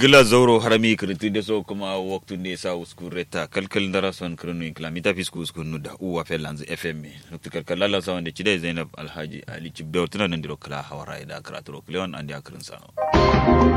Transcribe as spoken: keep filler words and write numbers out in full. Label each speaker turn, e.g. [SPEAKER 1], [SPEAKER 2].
[SPEAKER 1] gila zauro harami kritu de so kuma waktu ne sa uskureta kalkal dara son kronu iklamita fisku uskunu da uwa felanz fm nokti kalkal la sa wande chide Zainab Alhaji Ali Chibdo tana nan diro kala hawara da karatu kleon andi akrin sa